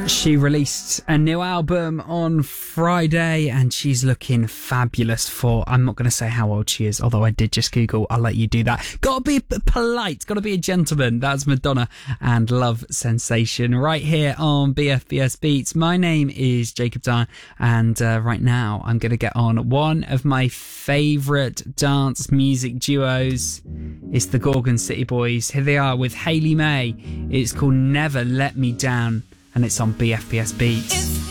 She released a new album on Friday and she's looking fabulous for, I'm not going to say how old she is, although I did just Google, I'll let you do that. Gotta be polite, gotta be a gentleman. That's Madonna and Love Sensation right here on BFBS Beats. My name is Jacob Dyer and right now I'm going to get on one of my favourite dance music duos. It's the Gorgon City Boys. Here they are with Hayley May. It's called Never Let Me Down. And it's on BFBS Beats.